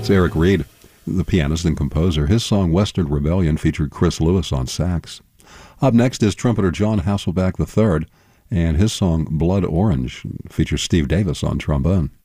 It's Eric Reed, the pianist and composer. His song Western Rebellion featured Chris Lewis on sax. Up next is trumpeter John Hasselback III, and his song Blood Orange features Steve Davis on trombone.